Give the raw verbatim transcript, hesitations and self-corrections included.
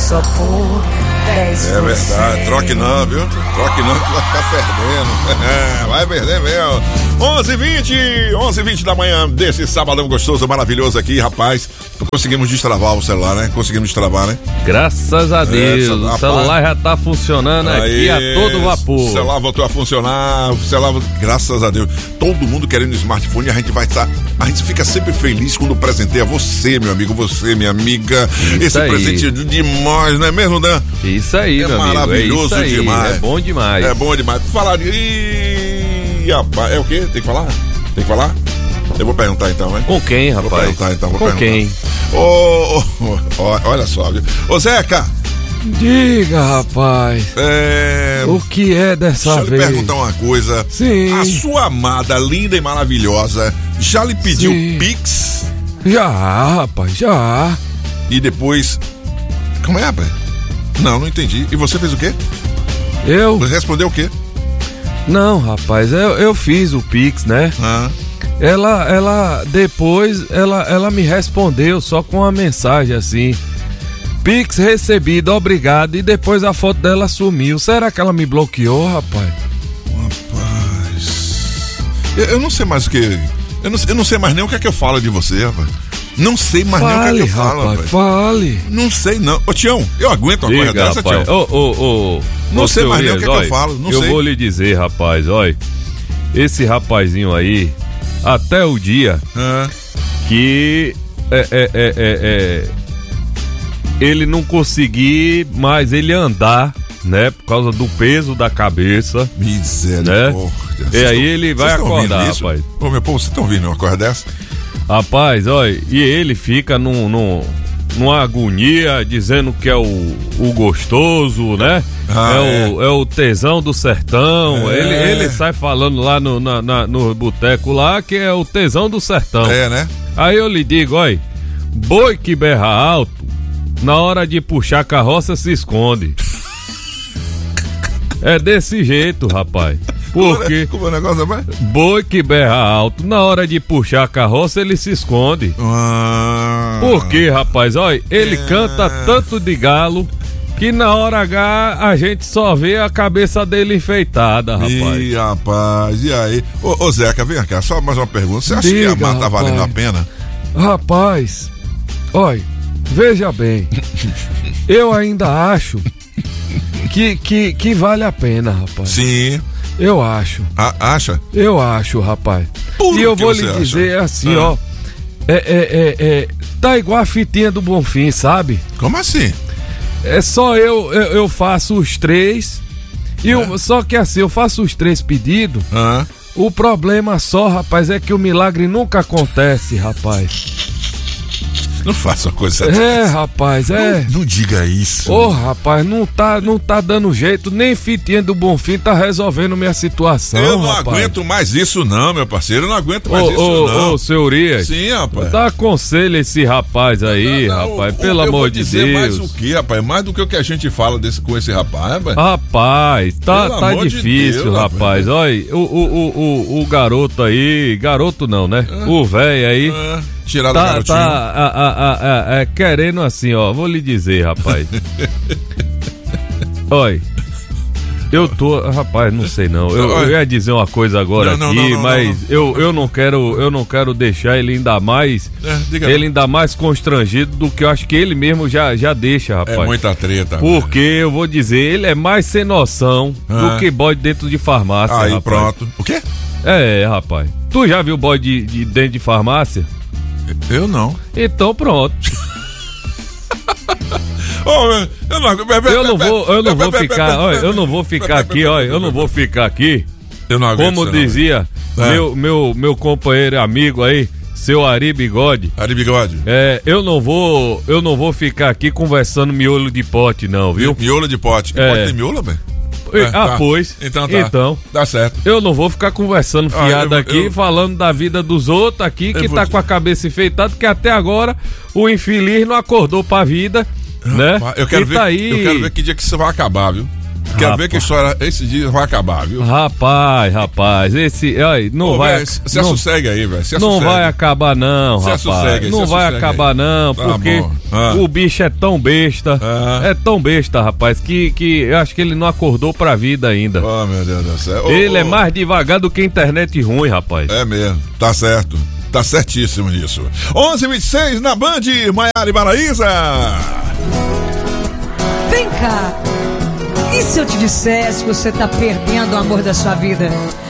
só por dez por cento. É verdade, troque não, viu? Troque não que vai ficar perdendo. Vai perder mesmo. onze e vinte, onze e vinte da manhã desse sabadão gostoso, maravilhoso aqui, rapaz. Conseguimos destravar o celular, né? Conseguimos destravar, né? Graças a Deus, é, o celular já tá funcionando aí, aqui a todo vapor. O celular voltou a funcionar, o celular, graças a Deus. Todo mundo querendo smartphone, a gente vai estar, a gente fica sempre feliz quando presenteia você, meu amigo, você, minha amiga. Isso esse aí. presente demais, não é mesmo, Dan? Isso aí, é meu amigo, maravilhoso é isso aí, demais. é bom demais. É bom demais. Falar de... Ih, rapaz, é o quê? Tem que falar? Tem que falar? Eu vou perguntar então, né? Com quem, rapaz? Vou perguntar então, vou Com perguntar. quem? Ô, oh, oh, olha só, viu? Ô, Zeca! Diga, rapaz. É... O que é dessa Deixa eu vez? lhe perguntar uma coisa. Sim. A sua amada, linda e maravilhosa, já lhe pediu Sim. Pix? Já, rapaz, já. E depois... Como é, rapaz? Não, não entendi. E você fez o quê? Eu? Você respondeu o quê? Não, rapaz, eu, eu fiz o Pix, né? Ah. Ela, ela, depois, ela, ela me respondeu só com uma mensagem assim: Pix recebido, obrigado. E depois a foto dela sumiu. Será que ela me bloqueou, rapaz? Rapaz... Eu, eu não sei mais o que... Eu não, eu não sei mais nem o que é que eu falo de você, rapaz. Não sei mais Fale, nem o que é que eu falo, rapaz, rapaz. Não Não sei não. Ô, Tião, eu aguento uma coisa Diga, dessa, rapaz. Tião? Ô, ô, ô. Não ô, sei mais nem o que é que eu olha, falo, não eu sei. vou lhe dizer, rapaz, olha. Esse rapazinho aí, até o dia Ah. que é, é, é, é, é, ele não conseguir mais ele andar, né? Por causa do peso da cabeça. Misericórdia. E aí ele vai Vocês tão acordar, ouvindo isso? rapaz. Ô, meu povo, vocês estão ouvindo uma coisa dessa? Rapaz, olha, e ele fica num, num, numa agonia dizendo que é o, o gostoso, né? Ah, é, é. O, é o tesão do sertão. É. Ele, ele sai falando lá no, na, na, no boteco lá que é o tesão do sertão. É, né? Aí eu lhe digo, olha, boi que berra alto, na hora de puxar a carroça se esconde. É desse jeito, rapaz. Porque Como é o negócio, rapaz? boi que berra alto, na hora de puxar a carroça ele se esconde. Ah. Por quê, rapaz? Olha, ele É. canta tanto de galo que na hora H a gente só vê a cabeça dele enfeitada, rapaz. Ih, rapaz, e aí? Ô, ô Zeca, vem cá, só mais uma pergunta. Você acha Diga, que a mata tá rapaz. valendo a pena? Rapaz, olha, veja bem, eu ainda acho que, que, que vale a pena, rapaz. Sim. Eu acho, A- acha? eu acho, rapaz. Por E eu que vou você lhe acha? dizer assim, Ah. ó, é, é, é, é, tá igual a fitinha do Bonfim, sabe? Como assim? É só eu, eu, eu faço os três, e É. o- só que assim, eu faço os três pedidos, Ah. o problema só, rapaz, é que o milagre nunca acontece, rapaz. Não faça uma coisa É, dessa. rapaz, é. Não, não diga isso. Ô, rapaz, não tá, não tá dando jeito, nem fitinha do Bonfim tá resolvendo minha situação, Eu não rapaz. aguento mais isso não, meu parceiro. Eu não aguento mais Ô, isso ô, não. ô, seu Urias, Sim, rapaz. dá conselho a esse rapaz aí, Não, não, rapaz, o- pelo eu vou amor de dizer mais Deus. o que, rapaz? Mais do que o que a gente fala desse, com esse rapaz, rapaz. Rapaz, tá, Pelo tá amor de difícil, Deus, rapaz. rapaz. Olha, o, o, o, o, o garoto aí, garoto não, né? O velho aí. Ah, tirar do Tá, garotinho. tá a, a, a, a, a, querendo assim, ó, vou lhe dizer, rapaz. Olha, eu tô, rapaz, não sei não. Eu, eu ia dizer uma coisa agora Não, não, aqui, não, não, mas não, não. eu, eu não quero, eu não quero deixar ele ainda mais, É, diga ele ainda mais constrangido do que eu acho que ele mesmo já, já deixa, É rapaz. muita treta. Porque eu vou dizer, ele é mais sem noção Ah. do que boy dentro de farmácia, Aí, rapaz. pronto. O quê? É, rapaz. Tu já viu boy de, de dentro de farmácia? Eu não. Então pronto. Oh, eu não, Eu não vou, eu não vou ficar, olha, eu não vou ficar aqui, olha, eu não vou ficar aqui. Eu não aguento Como isso não, dizia É. meu, meu, meu companheiro e amigo aí, seu Ari Bigode. Ari Bigode. É, eu não vou, eu não vou ficar aqui conversando miolo de pote não, viu? Miolo de pote. É. Pote tem miolo, velho? ah, tá. pois. Então tá. Então, Tá certo. eu não vou ficar conversando Ah, fiado eu- aqui, eu- falando da vida dos outros aqui, que Eu vou tá te- com a cabeça enfeitada, que até agora o infeliz não acordou pra vida, né? Rapaz, Eu quero, E ver, tá aí, eu quero ver que dia que isso vai acabar, viu? Quer Rapaz. ver que a história esse dia vai acabar, viu? Rapaz, rapaz, esse. Olha, não Ô, vai. véio, se não, assossega aí, velho. Se não assossega. vai acabar, não, Se rapaz. assossega, não se vai assossega acabar, aí. não, Tá porque bom. Ah. o bicho é tão besta. Ah. É tão besta, rapaz, que, que eu acho que ele não acordou pra vida ainda. Oh, meu Deus do céu. Ô, ele ô, é mais devagar do que internet ruim, rapaz. É mesmo, tá certo. Tá certíssimo nisso. onze e vinte e seis na Band, Maiara e Maraísa. Vem cá. E se eu te dissesse que você tá perdendo o amor da sua vida?